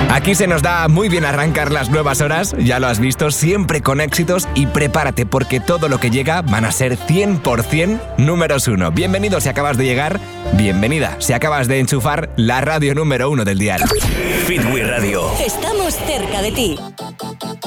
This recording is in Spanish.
Aquí se nos da muy bien arrancar las nuevas horas, ya lo has visto, siempre con éxitos, y prepárate porque todo lo que llega van a ser 100% números 1. Bienvenido si acabas de llegar, bienvenida si acabas de enchufar la radio número 1 del dial. Fit We Radio. Estamos cerca de ti.